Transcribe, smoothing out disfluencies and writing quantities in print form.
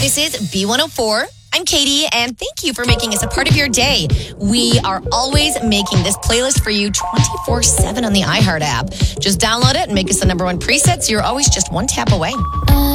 This is B104. I'm Katie, and thank you for making us a part of your day. We are always making this playlist for you 24/7 on the iHeart app. Just download it and make us the number one preset so you're always just one tap away.